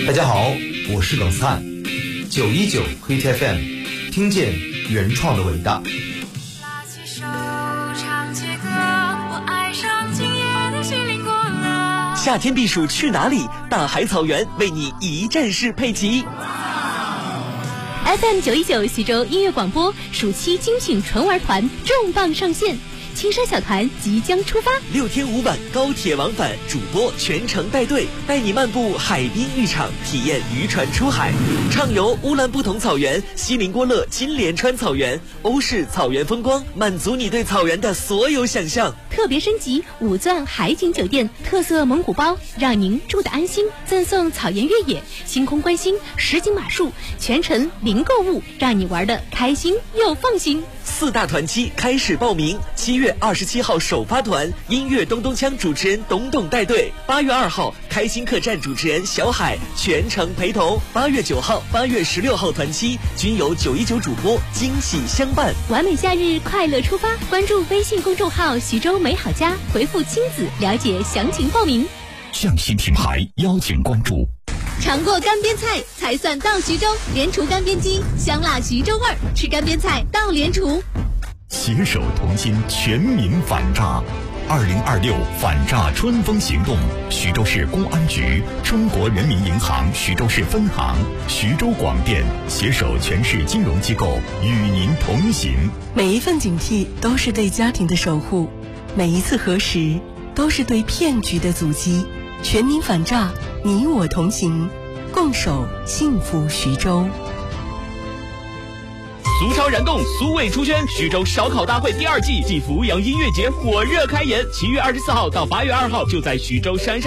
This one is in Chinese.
大家好，我是冷灿，919 Hit FM， 听见原创的伟大。 拉起手唱起歌，我爱上今夜的西林国乐。 夏天避暑去哪里？大海草原为你一站式配齐。 FM 919徐州音乐广播暑期精品纯玩团重磅上线，青山小团即将出发 ，6天5晚高铁往返，主播全程带队，带你漫步海滨浴场，体验渔船出海，畅游乌兰布统草原、锡林郭勒金莲川草原、欧式草原风光，满足你对草原的所有想象。 特别升级5钻海景酒店，特色蒙古包，让您住得安心，赠送草原越野、星空观星、实景马术，全程零购物，让你玩得开心又放心。 4大团期开始报名，7月27号首发团，音乐咚咚锵主持人董董带队；8月2号开心客栈主持人小海全程陪同；8月9号、8月16号团期均由919主播惊喜相伴。 完美假日快乐出发，关注微信公众号徐州美好家，回复亲子了解详情报名。 向西品牌邀请关注。 尝过干煸菜才算到徐州，莲厨干煸鸡，香辣徐州味儿，吃干煸菜到莲厨。 携手同心，全民反诈。2026反诈春风行动，徐州市公安局、中国人民银行徐州市分行、徐州广电携手全市金融机构与您同行。 每一份警惕都是对家庭的守护，每一次核实都是对骗局的阻击。全民反诈，你我同行，共守幸福徐州。 俗潮燃动，苏味出圈，徐州烧烤大会第2季暨阜阳音乐节火热开演，7月24号到8月2号就在徐州山上。